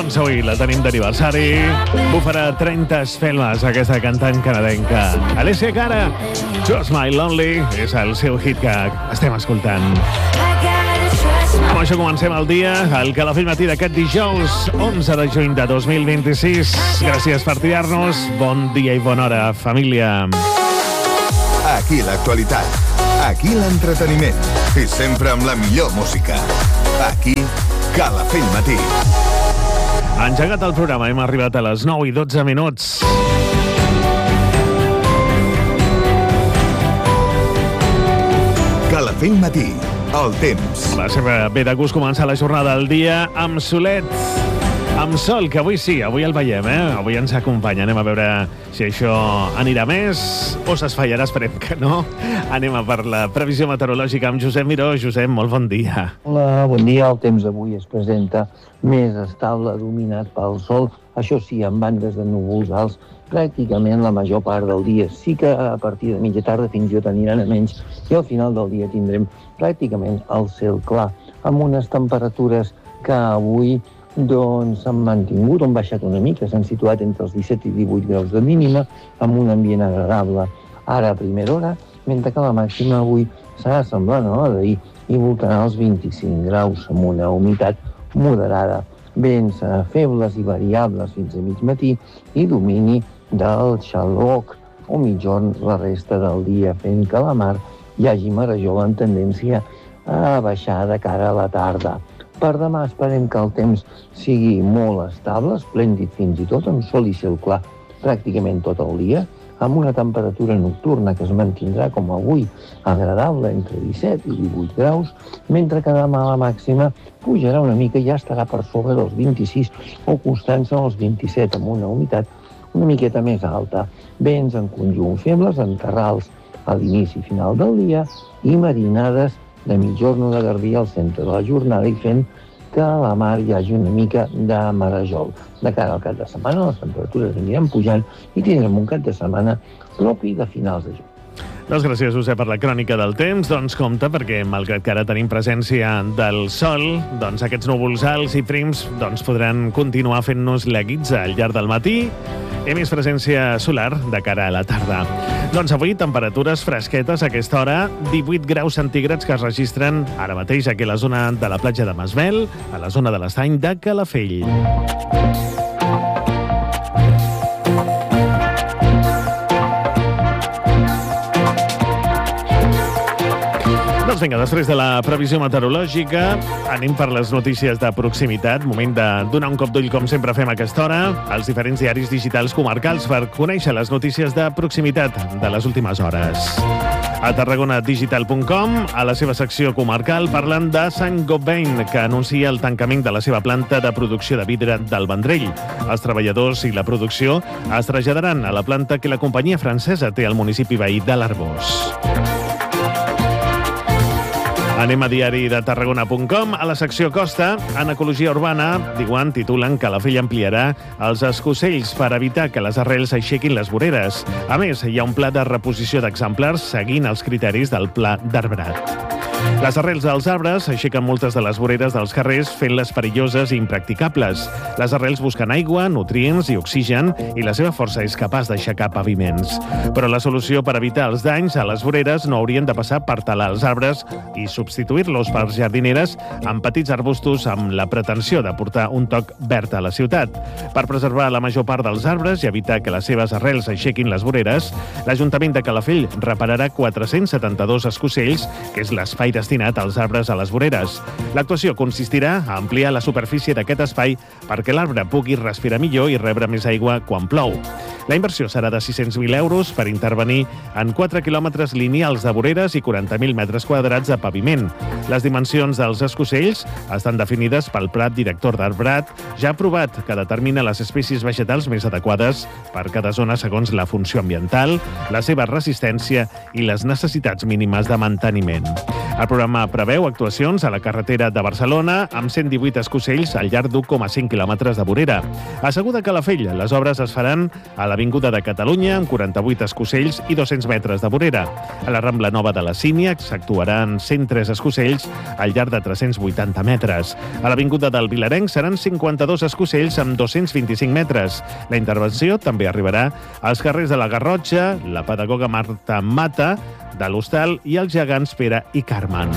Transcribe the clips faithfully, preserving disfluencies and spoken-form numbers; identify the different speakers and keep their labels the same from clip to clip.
Speaker 1: Doncs avui la tenim d'aniversari. Bufarà trenta espelmes aquesta cantant canadenca. Alessia Cara, Just My Lonely, és el seu hit que estem escoltant. Amb això comencem el dia, el Calafell Matí d'aquest dijous, onze de juny de dos mil vint-i-sis. Gràcies per triar-nos. Bon dia i bona hora, família.
Speaker 2: Aquí l'actualitat, aquí l'entreteniment i sempre amb la millor música. Aquí, Calafell Matí.
Speaker 1: Ha engegat el programa, hem arribat a les nou i dotze minuts.
Speaker 2: Calafell Matí, el temps.
Speaker 1: Va ser bé de gust començar la jornada del dia amb solet, amb sol, que avui sí, avui el veiem, eh? Avui ens acompanya. Anem a veure si això anirà més o s'esfaiarà, esperem que no. Anem a per la previsió meteorològica amb Josep Miró. Josep, molt bon dia.
Speaker 3: Hola, bon dia. El temps avui es presenta més estable, dominat pel sol. Això sí, amb bandes de núvols alts pràcticament la major part del dia. Sí que a partir de mitja tarda fins i tot aniran a menys i al final del dia tindrem pràcticament el cel clar, amb unes temperatures que avui doncs s'han mantingut, han baixat una mica, s'han situat entre els disset i divuit graus de mínima, amb un ambient agradable ara a primera hora, mentre que la màxima avui serà semblant a la d'ahir i voltarà els vint-i-cinc graus, amb una humitat moderada, vents febles i variables fins a mig matí i domini del xaloc o mitjorn la resta del dia, fent que la mar hi hagi marejol en tendència a baixar de cara a la tarda. Per demà esperem que el temps sigui molt estable, esplèndid fins i tot, amb sol i cel clar pràcticament tot el dia, amb una temperatura nocturna que es mantindrà com avui agradable entre disset i divuit graus, mentre que demà la màxima pujarà una mica i ja estarà per sobre dels vint-i-sis o costant-se als vint-i-set, amb una humitat una miqueta més alta. Vents en conjunt febles, en terrals a l'inici i final del dia i marinades de mitjorn o de garbí al centre de la jornada i fent que a la mar hi hagi una mica de marejol. De cara al cap de setmana les temperatures aniran pujant i tindrem un cap de setmana propi de finals de juny.
Speaker 1: Doncs gràcies, Josep, per la crònica del temps. Doncs compte, perquè malgrat que ara tenim presència del sol, doncs aquests núvols alts i prims doncs podran continuar fent-nos la guitza al llarg del matí i més presència solar de cara a la tarda. Doncs avui temperatures fresquetes a aquesta hora, divuit graus centígrads que es registren ara mateix aquí a la zona de la platja de Masvel, a la zona de l'estany de Calafell. Doncs vinga, després de la previsió meteorològica, anem per les notícies de proximitat. Moment de donar un cop d'ull, com sempre fem a aquesta hora, als diferents diaris digitals comarcals per conèixer les notícies de proximitat de les últimes hores. A tarragona digital punt com, a la seva secció comarcal, parlen de Saint-Gobain, que anuncia el tancament de la seva planta de producció de vidre del Vendrell. Els treballadors i la producció es traslladaran a la planta que la companyia francesa té al municipi veí de l'Arboç. Anem a diari de tarragona punt com. A la secció Costa, en Ecologia Urbana, diuen, titulen que Calafell ampliarà els escocells per evitar que les arrels aixequin les voreres. A més, hi ha un pla de reposició d'exemplars seguint els criteris del Pla d'Arbrat. Les arrels dels arbres aixequen moltes de les voreres dels carrers, fent-les perilloses i impracticables. Les arrels busquen aigua, nutrients i oxigen, i la seva força és capaç d'aixecar paviments. Però la solució per evitar els danys a les voreres no haurien de passar per talar els arbres i substituir-los per jardineres amb petits arbustos amb la pretensió de portar un toc verd a la ciutat. Per preservar la major part dels arbres i evitar que les seves arrels aixequin les voreres, l'Ajuntament de Calafell repararà quatre-cents setanta-dos escocells, que és l'espai destinat als arbres a les voreres. L'actuació consistirà a ampliar la superfície d'aquest espai perquè l'arbre pugui respirar millor i rebre més aigua quan plou. La inversió serà de sis-cents mil euros per intervenir en quatre quilòmetres lineals de voreres i quaranta mil metres quadrats de paviment. Les dimensions dels escocells estan definides pel Pla Director d'Arbrat, ja aprovat, que determina les espècies vegetals més adequades per cada zona segons la funció ambiental, la seva resistència i les necessitats mínimes de manteniment. El programa preveu actuacions a la carretera de Barcelona amb cent divuit escocells al llarg d'un coma cinc quilòmetres de vorera. A Segur de Calafell, les obres es faran a l'Avinguda de Catalunya amb quaranta-vuit escocells i dos-cents metres de vorera. A la Rambla Nova de la Sínia s'actuaran cent tres escocells al llarg de tres-cents vuitanta metres. A l'Avinguda del Vilarenc seran cinquanta-dos escocells amb dos-cents vint-i-cinc metres. La intervenció també arribarà als carrers de la Garrotxa, la pedagoga Marta Mata, de l'Hostal i els gegants Pere i Carmen.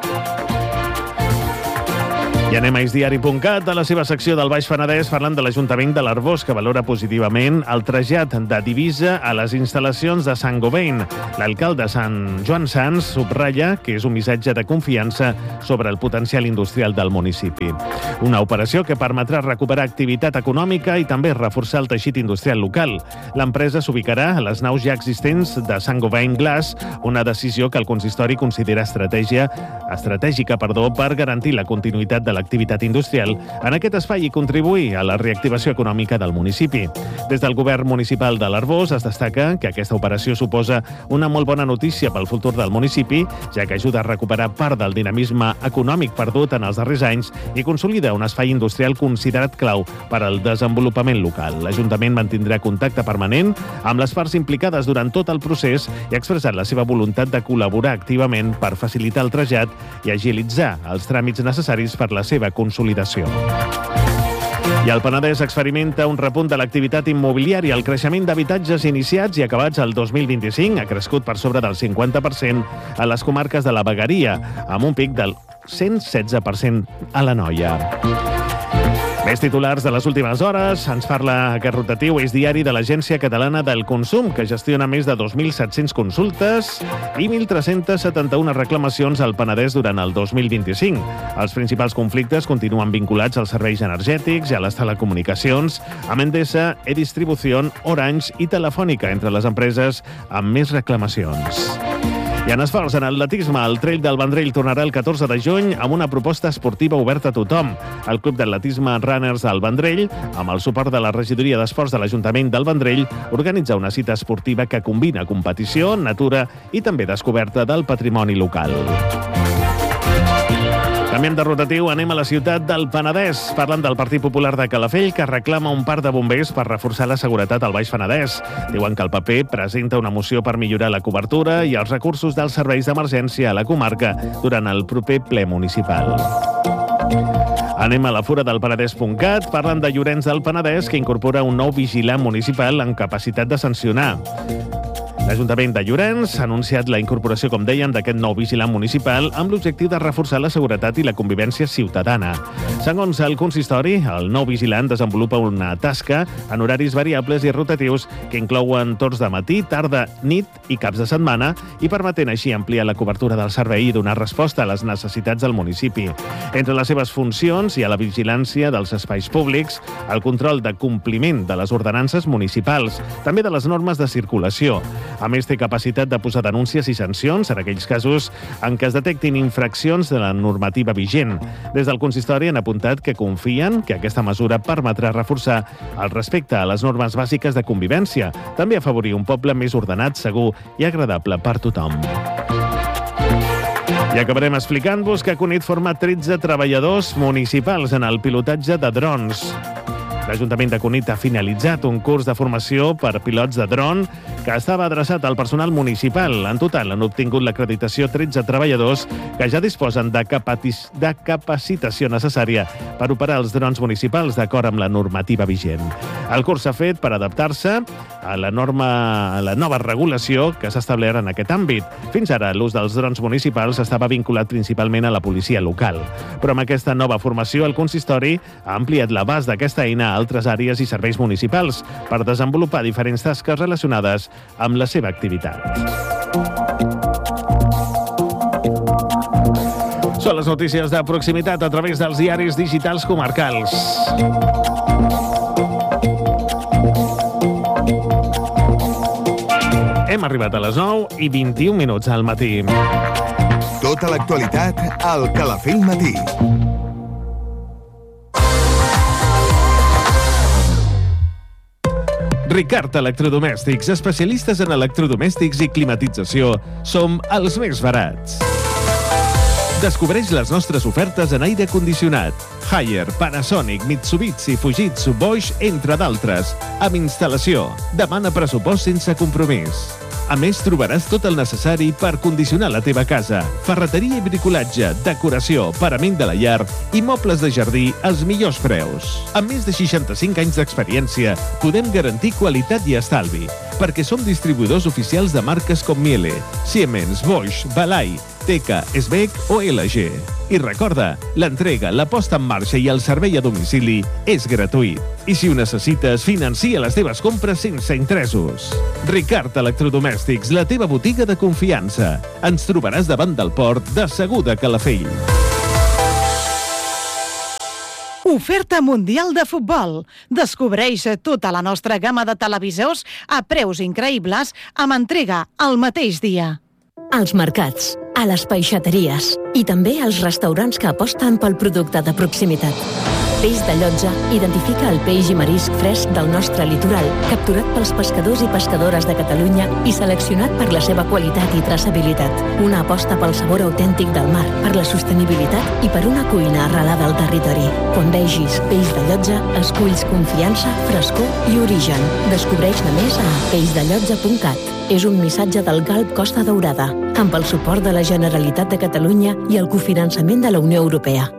Speaker 1: I anem a isdiari punt cat, a la seva secció del Baix Penedès, parlant de l'Ajuntament de l'Arboç, que valora positivament el trasllat de divisa a les instal·lacions de Saint-Gobain. L'alcalde Sant Joan Sans subratlla que és un missatge de confiança sobre el potencial industrial del municipi. Una operació que permetrà recuperar activitat econòmica i també reforçar el teixit industrial local. L'empresa s'ubicarà a les naus ja existents de Saint-Gobain Glass, una decisió que el consistori considera estratègia, estratègica perdó, per garantir la continuïtat de l'activitat industrial en aquest espai i contribuir a la reactivació econòmica del municipi. Des del govern municipal de l'Arboç es destaca que aquesta operació suposa una molt bona notícia pel futur del municipi, ja que ajuda a recuperar part del dinamisme econòmic perdut en els darrers anys i consolida un espai industrial considerat clau per al desenvolupament local. L'Ajuntament mantindrà contacte permanent amb les parts implicades durant tot el procés i ha expressat la seva voluntat de col·laborar activament per facilitar el trasllat i agilitzar els tràmits necessaris per la seva consolidació. I el Penedès experimenta un repunt de l'activitat immobiliària. El creixement d'habitatges iniciats i acabats el dos mil vint-i-cinc ha crescut per sobre del cinquanta per cent a les comarques de la Vegueria, amb un pic del cent setze per cent a l'Anoia. Més titulars de les últimes hores. Ens parla aquest rotatiu és diari de l'Agència Catalana del Consum, que gestiona més de dos mil set-cents consultes i mil tres-cents setanta-u reclamacions al Penedès durant el dos mil vint-i-cinc. Els principals conflictes continuen vinculats als serveis energètics i a les telecomunicacions, amb Endesa, E-Distribució, Orange i Telefònica, entre les empreses amb més reclamacions. I en esports, en atletisme, el Trail del Vendrell tornarà el catorze de juny amb una proposta esportiva oberta a tothom. El Club d'Atletisme Runners del Vendrell, amb el suport de la Regidoria d'Esports de l'Ajuntament del Vendrell, organitza una cita esportiva que combina competició, natura i també descoberta del patrimoni local. Canviem de rotatiu, anem a la ciutat del Penedès, parlant del Partit Popular de Calafell, que reclama un parc de bombers per reforçar la seguretat al Baix Penedès. Diuen que el P P presenta una moció per millorar la cobertura i els recursos dels serveis d'emergència a la comarca durant el proper ple municipal. Anem a la fura del Penedès punt cat, parlant de Llorenç del Penedès, que incorpora un nou vigilant municipal amb capacitat de sancionar. L'Ajuntament de Llorenç ha anunciat la incorporació, com deien, d'aquest nou vigilant municipal amb l'objectiu de reforçar la seguretat i la convivència ciutadana. Segons el consistori, el nou vigilant desenvolupa una tasca en horaris variables i rotatius que inclouen torns de matí, tarda, nit i caps de setmana i permetent així ampliar la cobertura del servei i donar resposta a les necessitats del municipi. Entre les seves funcions hi ha la vigilància dels espais públics, el control de compliment de les ordenances municipals, també de les normes de circulació. A més, té capacitat de posar denúncies i sancions en aquells casos en què es detectin infraccions de la normativa vigent. Des del consistori han apuntat que confien que aquesta mesura permetrà reforçar el respecte a les normes bàsiques de convivència, també afavorir un poble més ordenat, segur i agradable per tothom. I acabarem explicant-vos que Cunit forma tretze treballadors municipals en el pilotatge de drons. L'Ajuntament de Cunit ha finalitzat un curs de formació per pilots de dron que estava adreçat al personal municipal. En total han obtingut l'acreditació tretze treballadors que ja disposen de, capaci- de capacitació necessària per operar els drons municipals d'acord amb la normativa vigent. El curs s'ha fet per adaptar-se a la norma, a la nova regulació que s'ha establert en aquest àmbit. Fins ara, l'ús dels drons municipals estava vinculat principalment a la policia local. Però amb aquesta nova formació, el consistori ha ampliat l'abast d'aquesta eina a altres àrees i serveis municipals per desenvolupar diferents tasques relacionades amb la seva activitat. Són les notícies de proximitat a través dels diaris digitals comarcals. Hem arribat a les nou i vint-i-un minuts al matí.
Speaker 2: Tota l'actualitat al Calafell Matí.
Speaker 1: Ricard Electrodomèstics, especialistes en electrodomèstics i climatització. Som els més barats. Descobreix les nostres ofertes en aire condicionat. Haier, Panasonic, Mitsubishi, Fujitsu, Bosch, entre d'altres. Amb instal·lació. Demana pressupost sense compromís. A més, trobaràs tot el necessari per condicionar la teva casa. Ferreteria i bricolatge, decoració, parament de la llar i mobles de jardí als millors preus. Amb més de seixanta-cinc anys d'experiència, podem garantir qualitat i estalvi, perquè som distribuïdors oficials de marques com Miele, Siemens, Bosch, Balay, Teka, Sbec o L G. I recorda, l'entrega, la posta en marxa i el servei a domicili és gratuït. I si ho necessites, financia les teves compres sense interessos. Ricard Electrodomèstics, la teva botiga de confiança. Ens trobaràs davant del port de Segur de Calafell.
Speaker 4: Oferta mundial de futbol. Descobreix tota la nostra gamma de televisors a preus increïbles amb entrega al mateix dia.
Speaker 5: Als mercats, a les peixateries i també als restaurants que aposten pel producte de proximitat. Peix de Llotja identifica el peix i marisc fresc del nostre litoral, capturat pels pescadors i pescadores de Catalunya i seleccionat per la seva qualitat i traçabilitat. Una aposta pel sabor autèntic del mar, per la sostenibilitat i per una cuina arrelada al territori. Quan vegis Peix de Llotja, esculls confiança, frescor i origen. Descobreix-ne més a peix de llotja punt cat. És un missatge del Galp Costa Daurada, amb el suport de la Generalitat de Catalunya i el cofinançament de la Unió Europea.